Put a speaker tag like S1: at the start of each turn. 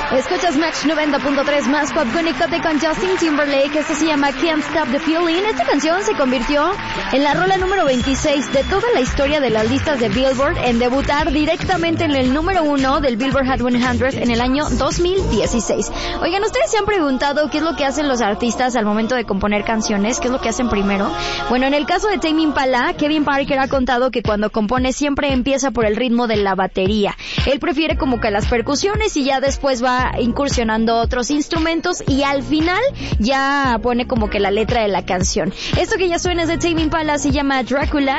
S1: Escuchas Max 90.3 más pop. Conéctate con Justin Timberlake. Esto se llama Can't Stop the Feeling. Esta canción se convirtió en la rola número 26 de toda la historia de las listas de Billboard en debutar directamente en el número 1 del Billboard Hot 100 en el año 2016. Oigan, ¿ustedes se han preguntado qué es lo que hacen los artistas al momento de componer canciones? ¿Qué es lo que hacen primero? Bueno, en el caso de Tame Impala, Kevin Parker ha contado que cuando compone siempre empieza por el ritmo de la batería. Él prefiere como que las percusiones y ya después va incursionando otros instrumentos y al final ya pone como que la letra de la canción. Esto que ya suena es de Tame Impala, se llama Dracula.